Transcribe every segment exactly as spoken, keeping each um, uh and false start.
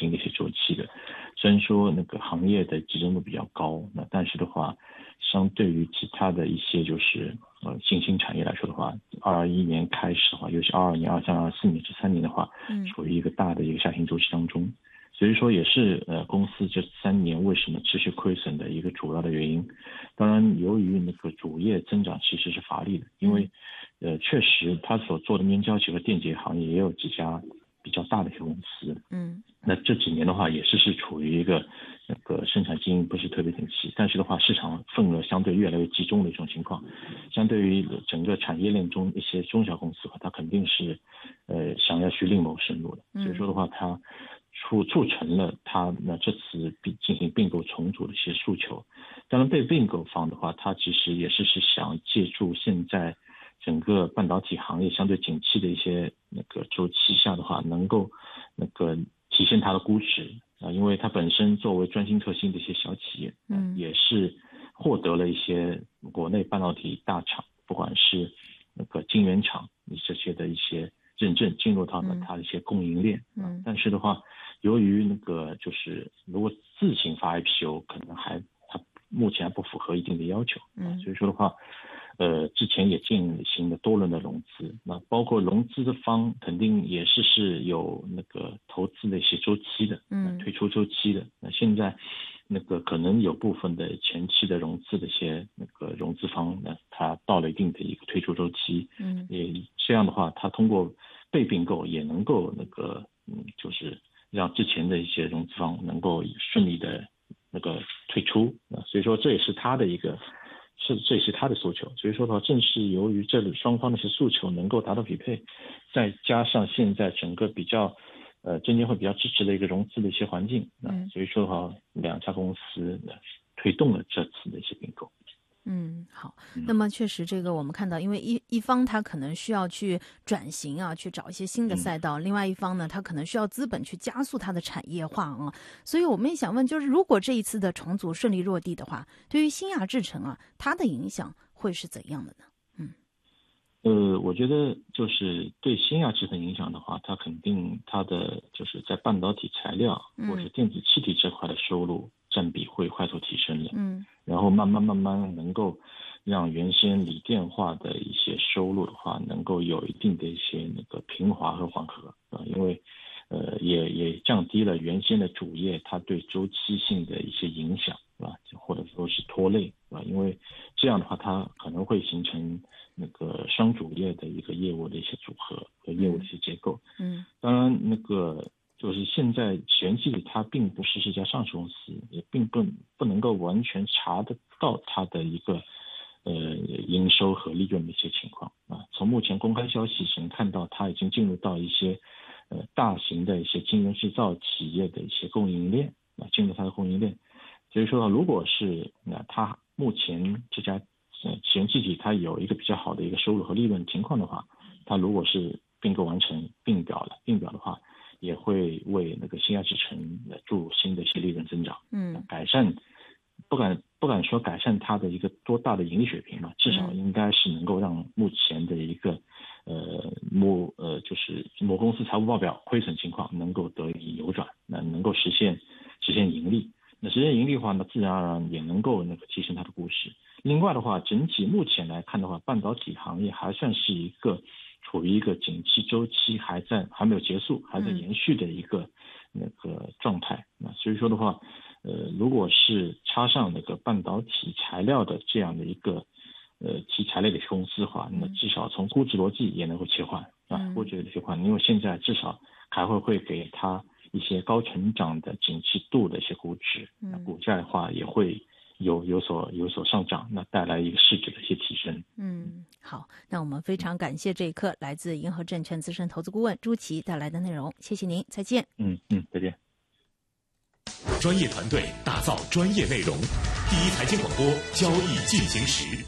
型的一些周期的。虽然说那个行业的集中度比较高，那但是的话，相对于其他的一些就是呃新兴产业来说的话，二二一年开始的话，尤其二二年、二三、二四年这三年的话， 嗯， 处于一个大的一个下行周期当中。所以说也是呃公司这三年为什么持续亏损的一个主要的原因。当然，由于那个主业增长其实是乏力的，因为呃确实他所做的面胶器和电解行业也有几家比较大的一些公司， 嗯， 那这几年的话也是是处于一个那个生产经营不是特别景气，但是的话市场份额相对越来越集中的一种情况。相对于整个产业链中一些中小公司的话，它肯定是呃想要去另谋生路的。所以说的话，它促促成了它那这次并进行并购重组的一些诉求。当然，被并购方的话，它其实也是是想借助现在整个半导体行业相对景气的一些那个周期下的话，能够那个体现它的估值啊、呃，因为它本身作为专精特新的一些小企业，嗯，也是获得了一些国内半导体大厂，不管是那个晶圆厂这些的一些认证，进入到了它的一些供应链。嗯，啊、但是的话，由于那个就是如果自行发 I P O， 可能还它目前还不符合一定的要求。嗯，所以说的话。呃，之前也进行了多轮的融资，那包括融资的方肯定也是是有那个投资的一些周期的，嗯，退出周期的。那现在那个可能有部分的前期的融资的一些那个融资方呢，它到了一定的一个退出周期，嗯，也这样的话，它通过被并购也能够那个嗯，就是让之前的一些融资方能够顺利的那个退出啊，所以说这也是它的一个。是，这也是他的诉求，所以说的话，正是由于这里双方的一些诉求能够达到匹配，再加上现在整个比较，呃，证监会比较支持的一个融资的一些环境，嗯，所以说的话，两家公司推动了这次的一些并购。 嗯，好。那么确实，这个我们看到，因为一一方他可能需要去转型啊，去找一些新的赛道；，嗯、另外一方呢，他可能需要资本去加速它的产业化啊。所以我们也想问，就是如果这一次的重组顺利落地的话，对于新亚制程啊，它的影响会是怎样的呢？嗯， 呃，我觉得就是对新亚制程影响的话，它肯定它的就是在半导体材料或者电子气体这块的收入占比会快速提升了。嗯。然后慢慢慢慢能够让原先锂电化的一些收入的话，能够有一定的一些那个平滑和缓和啊，因为呃也也降低了原先的主业它对周期性的一些影响啊，或者说是拖累啊，因为这样的话它可能会形成那个双主业的一个业务的一些组合和业务的一些结构。嗯，当然那个。就是现在玄机里它并不是是家上市公司，也并不不能够完全查得到它的一个呃营收和利润的一些情况啊。从目前公开消息能看到，它已经进入到一些呃大型的一些晶圆制造企业的一些供应链啊，进入它的供应链。所以说，如果是那它目前这家呃玄机体它有一个比较好的一个收入和利润情况的话，它如果是并购完成并表了，并表的话。也会为那个新亚制程注入新的一些利润增长，嗯，改善不敢不敢说改善它的一个多大的盈利水平嘛，至少应该是能够让目前的一个呃某呃就是某公司财务报表亏损情况能够得以扭转，那能够实现实现盈利。那实现盈利的话呢，自然而然也能够那个提升它的估值。另外的话，整体目前来看的话，半导体行业还算是一个。处于一个景气周期还在还没有结束，还在延续的一个那个状态。那所以说的话，呃，如果是插上那个半导体材料的这样的一个呃题材类的公司的话，那至少从估值逻辑也能够切换啊，估值的切换，因为现在至少还会会给它一些高成长的景气度的一些估值，那股价的话也会。有有所有所上涨，那带来一个市值的一些提升。 嗯，好，那我们非常感谢这一刻来自银河证券资深投资顾问朱琦带来的内容，谢谢您，再见。 嗯嗯，再见。 专业团队打造专业内容，第一财经广播交易进行时。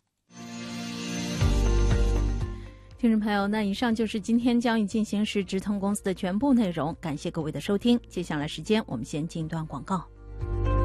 听众朋友，那以上就是今天交易进行时直通公司的全部内容，感谢各位的收听。接下来时间，我们先进一段广告。